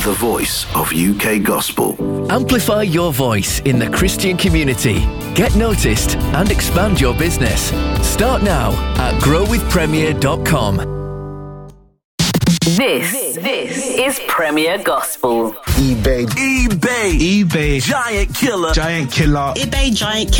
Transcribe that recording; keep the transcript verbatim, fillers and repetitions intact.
the voice of U K gospel. Amplify your voice in the Christian community. Get noticed and expand your business. Start now at grow with premier dot com. This, this is Premier Gospel. eBay. eBay. eBay. Giant killer. Giant killer. eBay Giant Killer.